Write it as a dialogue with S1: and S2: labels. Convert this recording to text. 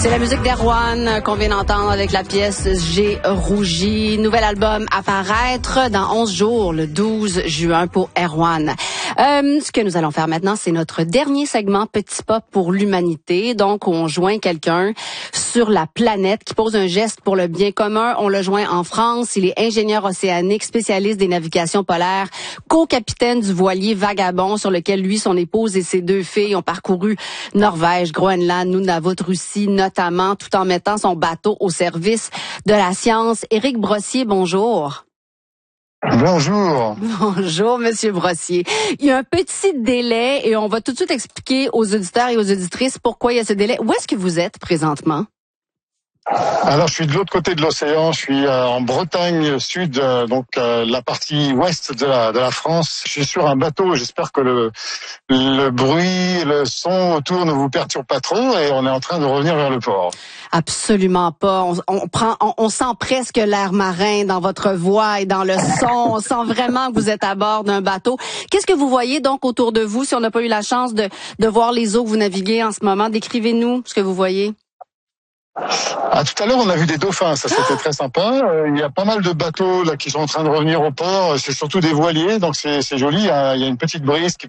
S1: C'est la musique d'Erwan qu'on vient d'entendre avec la pièce J'ai rougi. Nouvel album à paraître dans 11 jours, le 12 juin pour Erwan. Ce que nous allons faire maintenant, c'est notre dernier segment Petit pas pour l'humanité. Donc, on joint quelqu'un sur la planète qui pose un geste pour le bien commun. On le joint en France. Il est ingénieur océanique, spécialiste des navigations polaires, co-capitaine du voilier Vagabond sur lequel lui, son épouse et ses 2 filles ont parcouru Norvège, Groenland, Nunavut, Russie, notamment, tout en mettant son bateau au service de la science. Éric Brossier, bonjour.
S2: Bonjour.
S1: Bonjour, Monsieur Brossier. Il y a un petit délai et on va tout de suite expliquer aux auditeurs et aux auditrices pourquoi il y a ce délai. Où est-ce que vous êtes présentement?
S2: Alors, je suis de l'autre côté de l'océan. Je suis en Bretagne Sud, donc la partie ouest de la France. Je suis sur un bateau. J'espère que le bruit, le son autour ne vous perturbe pas trop et on est en train de revenir vers le port.
S1: Absolument pas. On sent presque l'air marin dans votre voix et dans le son. On sent vraiment que vous êtes à bord d'un bateau. Qu'est-ce que vous voyez donc autour de vous si on n'a pas eu la chance de voir les eaux que vous naviguez en ce moment? Décrivez-nous ce que vous voyez.
S2: Tout à l'heure, on a vu des dauphins, ça c'était très sympa. Il y a pas mal de bateaux là qui sont en train de revenir au port. C'est surtout des voiliers, donc c'est joli. Il y a une petite brise qui